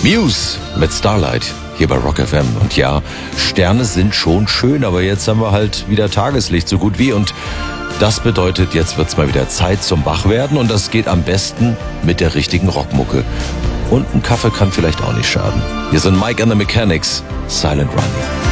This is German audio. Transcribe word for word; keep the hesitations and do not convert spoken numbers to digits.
Muse mit Starlight hier bei Rock F M. Und ja, Sterne sind schon schön, aber jetzt haben wir halt wieder Tageslicht so gut wie. Und das bedeutet, jetzt wird's mal wieder Zeit zum Wachwerden. Und das geht am besten mit der richtigen Rockmucke. Und ein Kaffee kann vielleicht auch nicht schaden. Hier sind Mike and the Mechanics, Silent Running.